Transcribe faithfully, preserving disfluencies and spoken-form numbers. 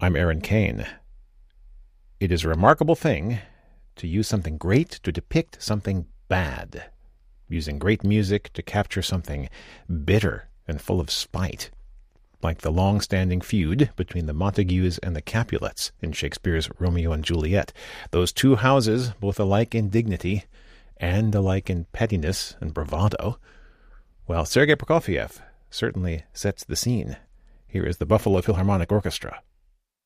I'm Aaron Kane. It is a remarkable thing to use something great to depict something bad, using great music to capture something bitter and full of spite, like the long-standing feud between the Montagues and the Capulets in Shakespeare's Romeo and Juliet, those two houses both alike in dignity and alike in pettiness and bravado. Well, Sergei Prokofiev certainly sets the scene. Here is the Buffalo Philharmonic Orchestra.